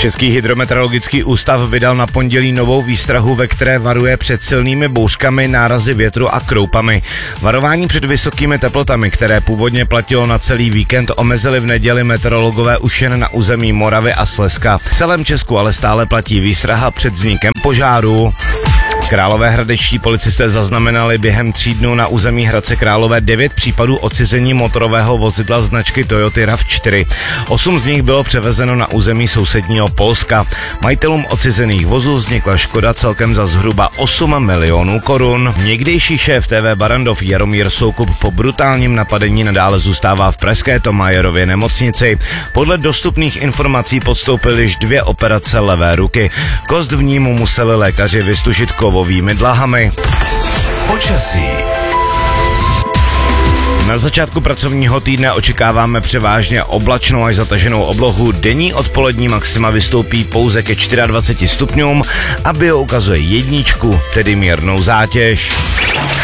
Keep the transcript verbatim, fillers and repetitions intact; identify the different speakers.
Speaker 1: Český hydrometeorologický ústav vydal na pondělí novou výstrahu, ve které varuje před silnými bouřkami, nárazy větru a kroupami. Varování před vysokými teplotami, které původně platilo na celý víkend, omezili v neděli meteorologové už jen na území Moravy a Slezska. V celém Česku ale stále platí výstraha před vznikem požáru. Královéhradečtí policisté zaznamenali během tří dnů na území Hradce Králové devět případů odcizení motorového vozidla značky Toyota RAV čtyři. Osm z nich bylo převezeno na území sousedního Polska. Majitelům odcizených vozů vznikla škoda celkem za zhruba osm milionů korun. Někdejší šéf T V Barrandov Jaromír Soukup po brutálním napadení nadále zůstává v pražské Tomájerově nemocnici. Podle dostupných informací podstoupil již dvě operace levé ruky. Kost v ní mu museli lékaři vystužit kovovými dlahami.
Speaker 2: Počasí.
Speaker 1: Na začátku pracovního týdne očekáváme převážně oblačnou až zataženou oblohu. Denní odpolední maxima vystoupí pouze ke dvaceti čtyřem stupňům a bio ukazuje jedničku, tedy mírnou zátěž.